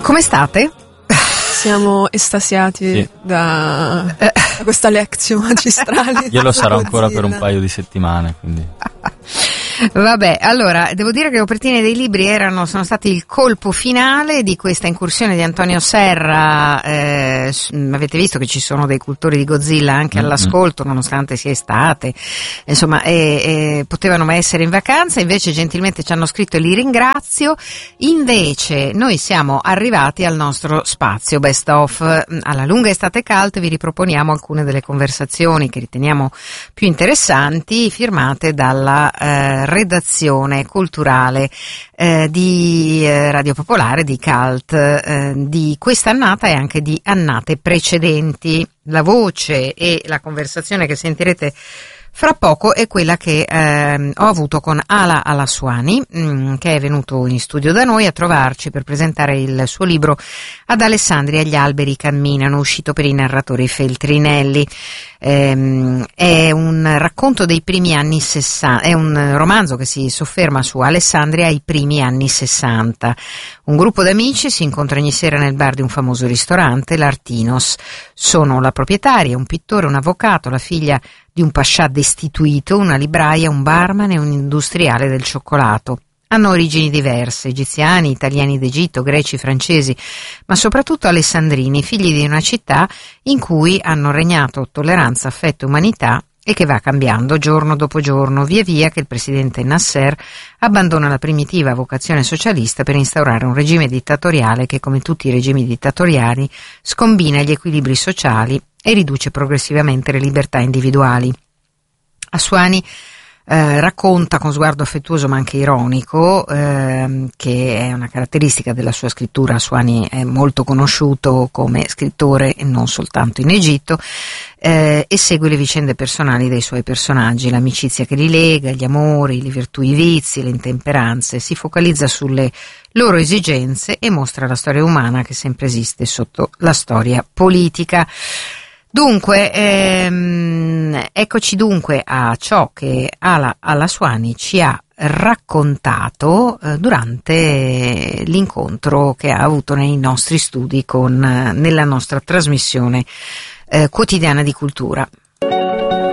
Come state? Siamo estasiati da questa lezione magistrale. Io lo sarò ancora per un paio di settimane, quindi. Vabbè, allora, devo dire che le copertine dei libri sono stati il colpo finale di questa incursione di Antonio Serra. Avete visto che ci sono dei cultori di Godzilla anche all'ascolto, nonostante sia estate, insomma, potevano essere in vacanza, invece gentilmente ci hanno scritto e li ringrazio. Invece noi siamo arrivati al nostro spazio Best of. Alla lunga estate cult vi riproponiamo alcune delle conversazioni che riteniamo più interessanti, firmate dalla redazione culturale di Radio Popolare, di Cult, di quest'annata e anche di annate precedenti. La voce e la conversazione che sentirete fra poco è quella che ho avuto con Ala Alaswani, che è venuto in studio da noi a trovarci per presentare il suo libro Ad Alessandria gli alberi camminano, uscito per i narratori Feltrinelli. È un racconto dei primi anni 60, è un romanzo che si sofferma su Alessandria ai primi anni 60. Un gruppo d'amici si incontra ogni sera nel bar di un famoso ristorante, l'Artinos. Sono la proprietaria, un pittore, un avvocato, la figlia di un pascià destituito, una libraia, un barman e un industriale del cioccolato. Hanno origini diverse, egiziani, italiani d'Egitto, greci, francesi, ma soprattutto alessandrini, figli di una città in cui hanno regnato tolleranza, affetto e umanità e che va cambiando giorno dopo giorno, via via che il presidente Nasser abbandona la primitiva vocazione socialista per instaurare un regime dittatoriale che, come tutti i regimi dittatoriali, scombina gli equilibri sociali e riduce progressivamente le libertà individuali. Aswani racconta con sguardo affettuoso ma anche ironico, che è una caratteristica della sua scrittura. Aswani è molto conosciuto come scrittore e non soltanto in Egitto, e segue le vicende personali dei suoi personaggi, l'amicizia che li lega, gli amori, le virtù, i vizi, le intemperanze. Si focalizza sulle loro esigenze e mostra la storia umana che sempre esiste sotto la storia politica. Dunque, eccoci dunque a ciò che Ala Alaswani ci ha raccontato durante l'incontro che ha avuto nei nostri studi nella nostra trasmissione quotidiana di cultura.